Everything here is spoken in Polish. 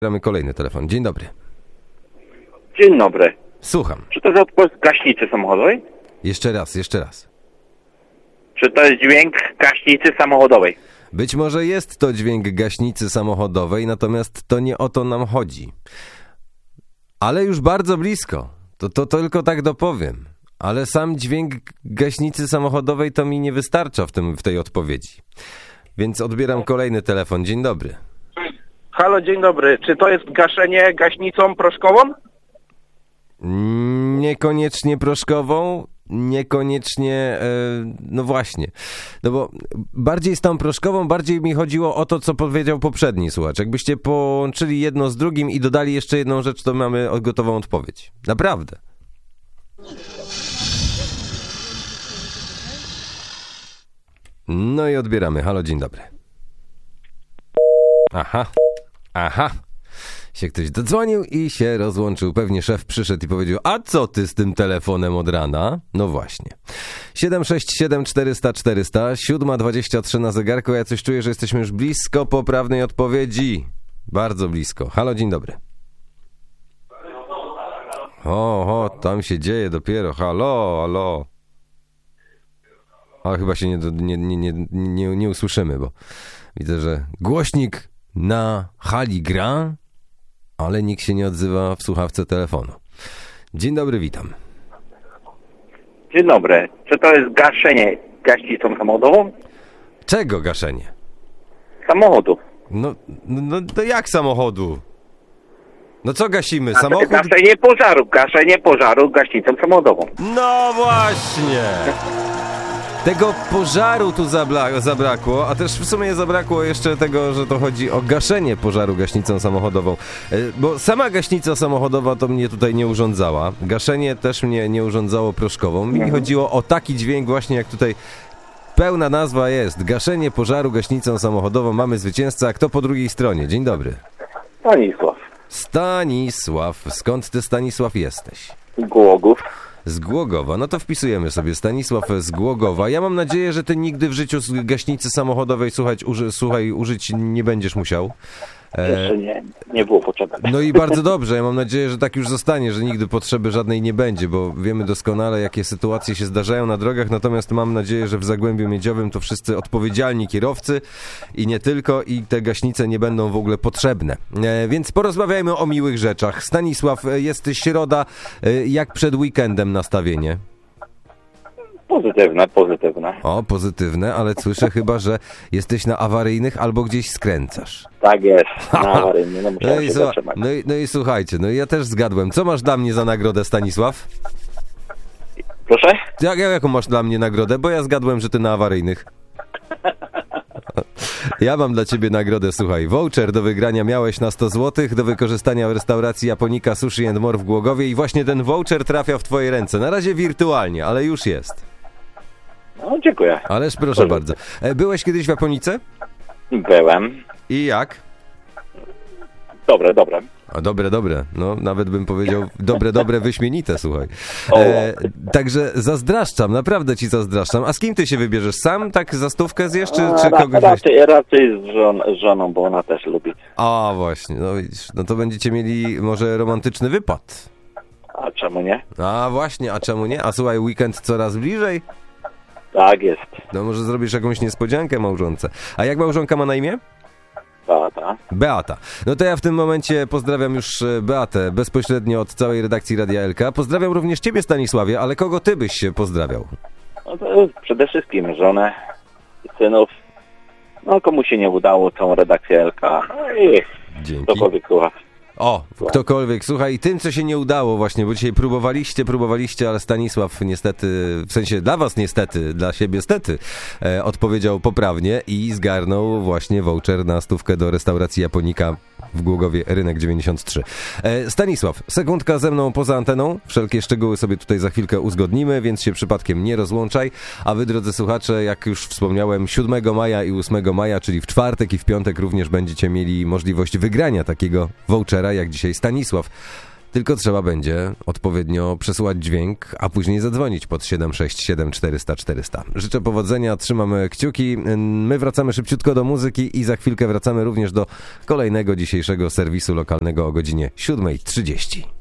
Mamy kolejny telefon. Dzień dobry. Dzień dobry. Słucham. Czy to jest odpowiedź gaśnicy samochodowej? Jeszcze raz. Czy to jest dźwięk gaśnicy samochodowej? Być może jest to dźwięk gaśnicy samochodowej, natomiast to nie o to nam chodzi. Ale już bardzo blisko. To tylko tak dopowiem. Ale sam dźwięk gaśnicy samochodowej to mi nie wystarcza w tej odpowiedzi. Więc odbieram kolejny telefon. Dzień dobry. Halo, dzień dobry. Czy to jest gaszenie gaśnicą proszkową? Niekoniecznie proszkową, niekoniecznie, no właśnie. No bo bardziej z tą proszkową, bardziej mi chodziło o to, co powiedział poprzedni słuchacz. Jakbyście połączyli jedno z drugim i dodali jeszcze jedną rzecz, to mamy gotową odpowiedź. Naprawdę. No i odbieramy. Halo, dzień dobry. Aha. Się ktoś dodzwonił i się rozłączył. Pewnie szef przyszedł i powiedział: a co ty z tym telefonem od rana? No właśnie. 767 400 400, 7:23 na zegarku. Ja coś czuję, że jesteśmy już blisko poprawnej odpowiedzi. Bardzo blisko. Halo, dzień dobry. Tam się dzieje dopiero. Halo. Ale chyba się nie usłyszymy, bo widzę, że głośnik na hali gra, ale nikt się nie odzywa w słuchawce telefonu. Dzień dobry, witam. Dzień dobry. Czy to jest gaszenie gaśnicą samochodową? Czego gaszenie? Samochodu. No to jak samochodu? No co gasimy? Samochód? Gaszenie pożaru gaśnicą samochodową. No właśnie! Tego pożaru tu zabrakło, a też w sumie zabrakło jeszcze tego, że to chodzi o gaszenie pożaru gaśnicą samochodową. Bo sama gaśnica samochodowa to mnie tutaj nie urządzała. Gaszenie też mnie nie urządzało proszkową. Mi chodziło o taki dźwięk właśnie, jak tutaj pełna nazwa jest. Gaszenie pożaru gaśnicą samochodową. Mamy zwycięzcę. A kto po drugiej stronie? Dzień dobry. Stanisław. Skąd ty, Stanisław, jesteś? Głogów. Z Głogowa. No to wpisujemy sobie Stanisław z Głogowa. Ja mam nadzieję, że ty nigdy w życiu z gaśnicy samochodowej użyć nie będziesz musiał. Jeszcze nie było potrzeby. No i bardzo dobrze. Ja mam nadzieję, że tak już zostanie, że nigdy potrzeby żadnej nie będzie, bo wiemy doskonale, jakie sytuacje się zdarzają na drogach, natomiast mam nadzieję, że w Zagłębiu Miedziowym to wszyscy odpowiedzialni kierowcy i nie tylko, i te gaśnice nie będą w ogóle potrzebne. Więc porozmawiajmy o miłych rzeczach. Stanisław, jest środa. Jak przed weekendem nastawienie? Pozytywne. O, pozytywne, ale słyszę chyba, że jesteś na awaryjnych albo gdzieś skręcasz. Tak jest, na awaryjnych. No i słuchajcie, no i ja też zgadłem. Co masz dla mnie za nagrodę, Stanisław? Proszę? Jaką masz dla mnie nagrodę? Bo ja zgadłem, że ty na awaryjnych. Ja mam dla ciebie nagrodę, słuchaj. Voucher do wygrania miałeś na 100 zł, do wykorzystania w restauracji Japonika Sushi and More w Głogowie i właśnie ten voucher trafia w twoje ręce. Na razie wirtualnie, ale już jest. No, dziękuję. Ależ proszę bardzo. Byłeś kiedyś w Japonice? Byłem. I jak? Dobre. A dobre. No, nawet bym powiedział dobre, wyśmienite, słuchaj. Także zazdraszczam, naprawdę ci zazdraszczam. A z kim ty się wybierzesz? Sam tak za stówkę zjesz, czy kogoś? Raczej z żoną, bo ona też lubi. A właśnie, no widzisz, no to będziecie mieli może romantyczny wypad. A czemu nie? A właśnie, a czemu nie? A słuchaj, weekend coraz bliżej? Tak jest. No może zrobisz jakąś niespodziankę małżonce. A jak małżonka ma na imię? Beata. No to ja w tym momencie pozdrawiam już Beatę bezpośrednio od całej redakcji Radia LK. Pozdrawiam również ciebie, Stanisławie, ale kogo ty byś się pozdrawiał? No to przede wszystkim żonę, synów. No komu się nie udało, całą redakcję LK. No i dzięki. Ktokolwiek kocha. O, ktokolwiek. Słuchaj, tym, co się nie udało właśnie, bo dzisiaj próbowaliście, ale Stanisław niestety, w sensie dla was niestety, dla siebie stety, odpowiedział poprawnie i zgarnął właśnie voucher na 100 do restauracji Japonika w Głogowie, Rynek 93. Stanisław, sekundka ze mną poza anteną. Wszelkie szczegóły sobie tutaj za chwilkę uzgodnimy, więc się przypadkiem nie rozłączaj. A wy, drodzy słuchacze, jak już wspomniałem, 7 maja i 8 maja, czyli w czwartek i w piątek również będziecie mieli możliwość wygrania takiego vouchera, jak dzisiaj Stanisław tylko trzeba będzie odpowiednio przesyłać dźwięk, a później zadzwonić pod 767 400 400. Życzę powodzenia, trzymamy kciuki. My wracamy szybciutko do muzyki i za chwilkę wracamy również do kolejnego dzisiejszego serwisu lokalnego o godzinie 7:30.